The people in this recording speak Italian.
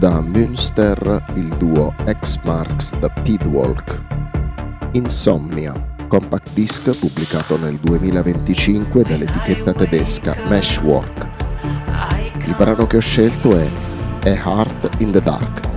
Da Münster il duo X Marks the Speedwalk. Insomnia, compact disc pubblicato nel 2025 dall'etichetta tedesca Meshwork. Il brano che ho scelto è A Heart in the Dark.